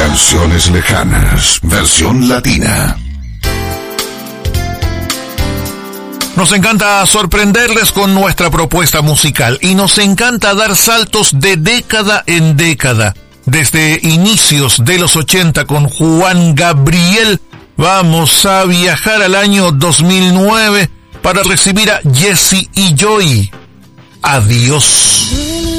Canciones lejanas, versión latina. Nos encanta sorprenderles con nuestra propuesta musical y nos encanta dar saltos de década en década. Desde inicios de los 80 con Juan Gabriel, vamos a viajar al año 2009 para recibir a Jesse y Joy. Adiós.